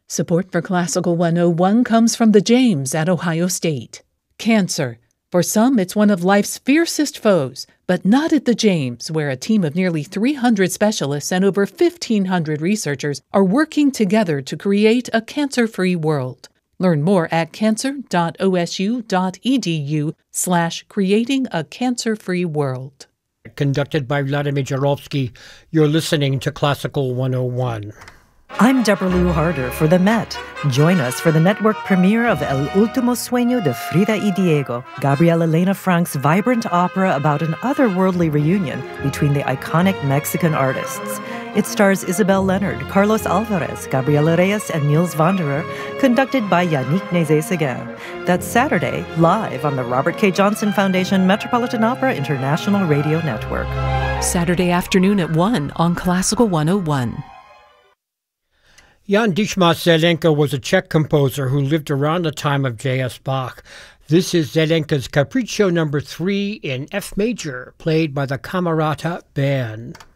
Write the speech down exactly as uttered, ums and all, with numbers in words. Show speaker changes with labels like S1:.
S1: Support for Classical one oh one comes from the James at Ohio State. Cancer. For some, it's one of life's fiercest foes, but not at the James, where a team of nearly three hundred specialists and over fifteen hundred researchers are working together to create a cancer-free world. Learn more at cancer.osu.edu slash creating a cancer-free world.
S2: Conducted by Vladimir Jarovsky, you're listening to Classical one oh one.
S3: I'm Deborah Lou Harder for The Met. Join us for the network premiere of El Último Sueño de Frida y Diego, Gabriel Elena Frank's vibrant opera about an otherworldly reunion between the iconic Mexican artists. It stars Isabel Leonard, Carlos Alvarez, Gabriela Reyes, and Niels Wanderer, conducted by Yannick Nézet-Séguin. That's Saturday, live on the Robert K. Johnson Foundation Metropolitan Opera International Radio Network.
S1: Saturday afternoon at one on Classical one oh one.
S2: Jan Dismas Zelenka was a Czech composer who lived around the time of J S. Bach. This is Zelenka's Capriccio number three in F major, played by the Camerata Band.